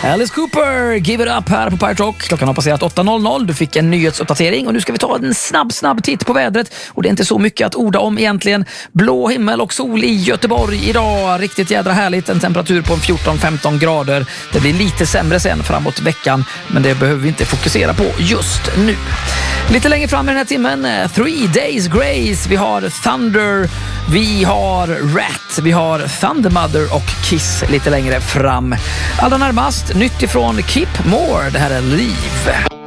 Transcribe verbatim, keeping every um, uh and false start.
Alice Cooper, Give It Up här på Pirate Rock. Klockan har passerat åtta noll noll. Du fick en nyhetsuppdatering och nu ska vi ta en snabb, snabb titt på vädret. Och det är inte så mycket att orda om egentligen. Blå himmel och sol i Göteborg idag. Riktigt jädra härligt. En temperatur på fjorton femton grader. Det blir lite sämre sen framåt veckan, men det behöver vi inte fokusera på just nu. Lite längre fram i den här timmen, Three Days Grace. Vi har Thunder, vi har Rat, vi har Thunder Mother och Kiss lite längre fram. Allra närmast, nytt ifrån Keep More. Det här är Liv.